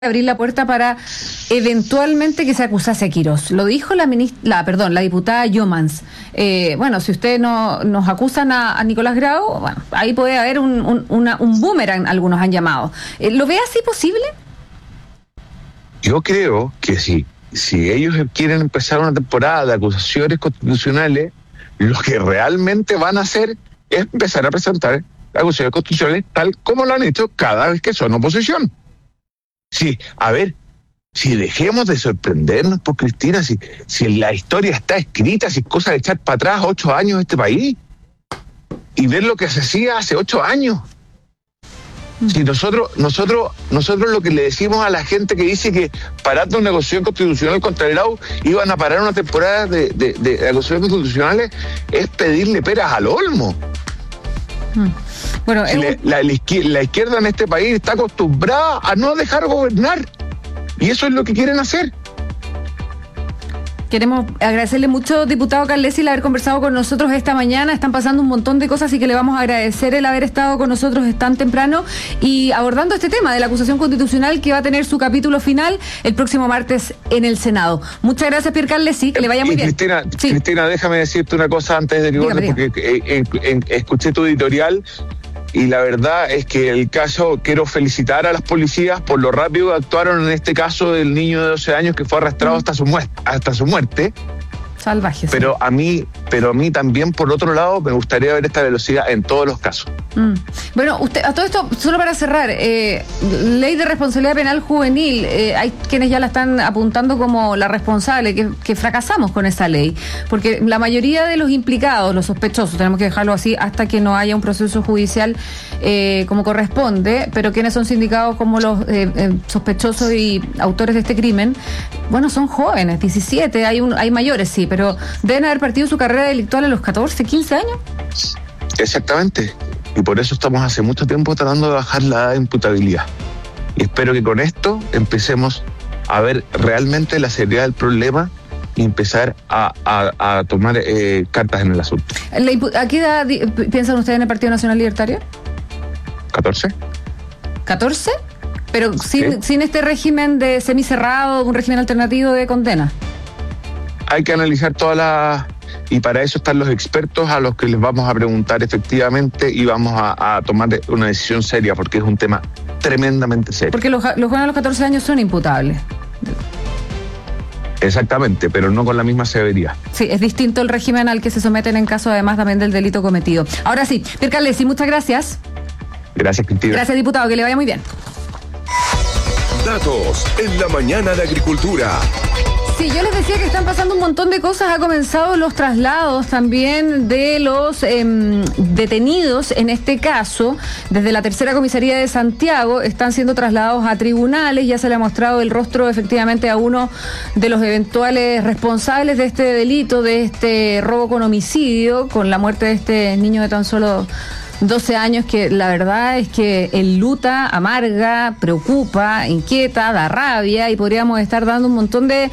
abrir la puerta para eventualmente que se acusase a Quirós. Lo dijo la diputada Yomans. Bueno, si ustedes nos acusan a Nicolás Grau, bueno, ahí puede haber un boomerang, algunos han llamado. ¿Lo ve así posible? Yo creo que si ellos quieren empezar una temporada de acusaciones constitucionales, lo que realmente van a hacer es empezar a presentar acusaciones constitucionales tal como lo han hecho cada vez que son oposición. Sí, a ver, si dejemos de sorprendernos por Cristina, si la historia está escrita, si es cosa de echar para atrás 8 años este país y ver lo que se hacía hace 8 años. Si nosotros lo que le decimos a la gente que dice que parando una negociación constitucional contra el Grau iban a parar una temporada de negociaciones constitucionales es pedirle peras al olmo. Bueno, la izquierda en este país está acostumbrada a no dejar gobernar y eso es lo que quieren hacer. Queremos agradecerle mucho, diputado Carlesi, el haber conversado con nosotros esta mañana. Están pasando un montón de cosas, así que le vamos a agradecer el haber estado con nosotros tan temprano y abordando este tema de la acusación constitucional que va a tener su capítulo final el próximo martes en el Senado. Muchas gracias, Pierre Carlesi, que le vaya muy bien. Cristina, déjame decirte una cosa antes de que vuelva, porque escuché tu editorial. Y la verdad es que el caso, quiero felicitar a las policías por lo rápido que actuaron en este caso del niño de 12 años que fue arrastrado hasta su muerte. Salvajes. Pero a mí también, por otro lado, me gustaría ver esta velocidad en todos los casos. Bueno, a todo esto, solo para cerrar, ley de responsabilidad penal juvenil, hay quienes ya la están apuntando como la responsable, que fracasamos con esa ley, porque la mayoría de los implicados, los sospechosos, tenemos que dejarlo así hasta que no haya un proceso judicial como corresponde, pero quienes son sindicados como los sospechosos y autores de este crimen, bueno, son jóvenes, 17, hay mayores, sí, pero deben haber partido su carrera delictual a los 14, 15 años. Exactamente. Y por eso estamos hace mucho tiempo tratando de bajar la edad de imputabilidad. Y espero que con esto empecemos a ver realmente la seriedad del problema y empezar a tomar cartas en el asunto. ¿A qué edad piensan ustedes en el Partido Nacional Libertario? 14. ¿14? Pero sin este régimen de semicerrado, un régimen alternativo de condena. Hay que analizar y para eso están los expertos a los que les vamos a preguntar efectivamente y vamos a tomar una decisión seria porque es un tema tremendamente serio. Porque los jóvenes a los 14 años son imputables. Exactamente, pero no con la misma severidad. Sí, es distinto el régimen al que se someten en caso además también del delito cometido. Ahora sí, Pierre Carlesi, muchas gracias. Gracias, Cristina. Gracias, diputado, que le vaya muy bien. Datos en la mañana de Agricultura. Sí, yo les decía que están pasando un montón de cosas. Ha comenzado los traslados también de los detenidos, en este caso, desde la tercera comisaría de Santiago, están siendo trasladados a tribunales. Ya se le ha mostrado el rostro efectivamente a uno de los eventuales responsables de este delito, de este robo con homicidio, con la muerte de este niño de tan solo 12 años, que la verdad es que enluta, amarga, preocupa, inquieta, da rabia, y podríamos estar dando un montón de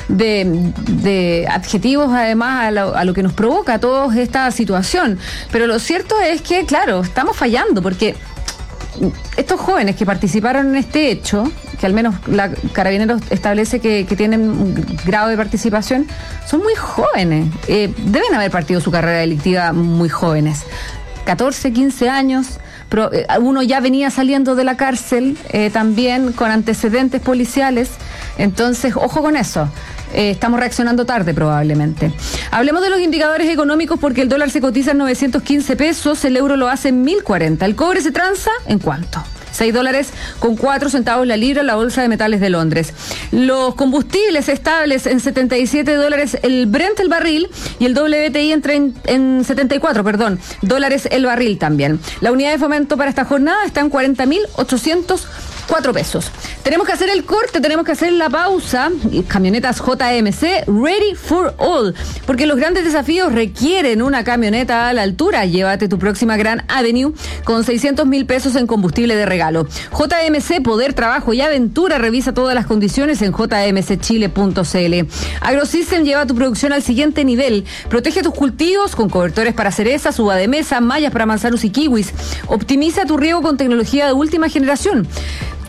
adjetivos además a lo que nos provoca toda esta situación. Pero lo cierto es que, claro, estamos fallando porque estos jóvenes que participaron en este hecho, que al menos la Carabineros establece que tienen un grado de participación, son muy jóvenes. Deben haber partido su carrera delictiva muy jóvenes. 14, 15 años, pero uno ya venía saliendo de la cárcel también con antecedentes policiales, entonces ojo con eso. Estamos reaccionando tarde probablemente. Hablemos de los indicadores económicos porque el dólar se cotiza en 915 pesos, el euro lo hace en 1040, el cobre se transa ¿en cuánto? $6.04 la libra en la bolsa de metales de Londres. Los combustibles estables en $77 el Brent el barril y el WTI en 74, dólares el barril también. La unidad de fomento para esta jornada está en 40.804 pesos. Tenemos que hacer el corte, tenemos que hacer la pausa. Camionetas JMC Ready for All, porque los grandes desafíos requieren una camioneta a la altura. Llévate tu próxima Gran Avenue con 600.000 pesos en combustible de regalo. JMC, poder, trabajo y aventura. Revisa todas las condiciones en jmcchile.cl. AgroSystem lleva tu producción al siguiente nivel. Protege tus cultivos con cobertores para cerezas, uva de mesa, mallas para manzanos y kiwis. Optimiza tu riego con tecnología de última generación.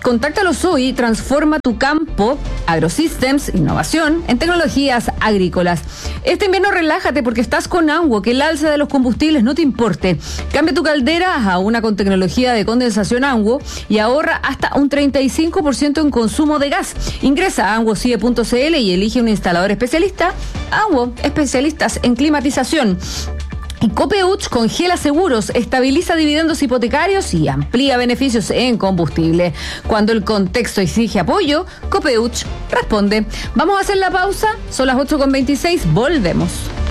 Contáctalos hoy y transforma tu campo. AgroSystems, innovación en tecnologías agrícolas. Este invierno relájate porque estás con Anwo, que el alza de los combustibles no te importe. Cambia tu caldera a una con tecnología de condensación Anwo y ahorra hasta un 35% en consumo de gas. Ingresa a anwocie.cl y elige un instalador especialista. Anwo, especialistas en climatización. Y Copeuch congela seguros, estabiliza dividendos hipotecarios y amplía beneficios en combustible. Cuando el contexto exige apoyo, Copeuch responde. Vamos a hacer la pausa, son las 8:26, volvemos.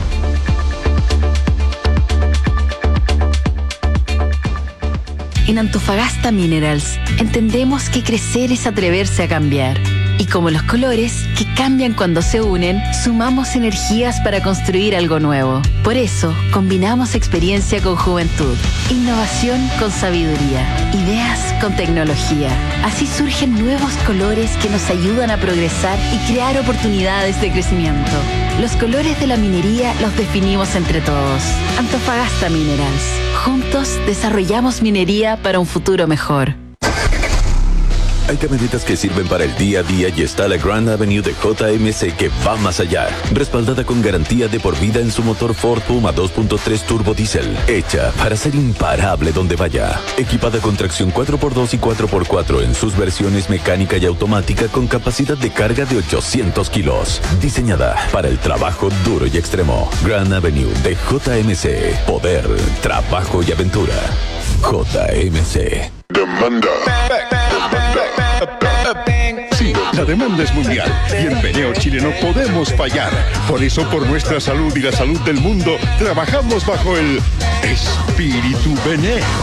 En Antofagasta Minerals entendemos que crecer es atreverse a cambiar. Y como los colores, que cambian cuando se unen, sumamos energías para construir algo nuevo. Por eso, combinamos experiencia con juventud, innovación con sabiduría, ideas con tecnología. Así surgen nuevos colores que nos ayudan a progresar y crear oportunidades de crecimiento. Los colores de la minería los definimos entre todos. Antofagasta Minerals. Juntos desarrollamos minería para un futuro mejor. Hay camionetas que sirven para el día a día y está la Grand Avenue de JMC que va más allá. Respaldada con garantía de por vida en su motor Ford Puma 2.3 Turbo Diesel. Hecha para ser imparable donde vaya. Equipada con tracción 4x2 y 4x4 en sus versiones mecánica y automática con capacidad de carga de 800 kilos. Diseñada para el trabajo duro y extremo. Grand Avenue de JMC. Poder, trabajo y aventura. JMC. Demanda. Sí, la demanda es mundial y en Veneo Chile no podemos fallar. Por eso, por nuestra salud y la salud del mundo, trabajamos bajo el espíritu Veneo.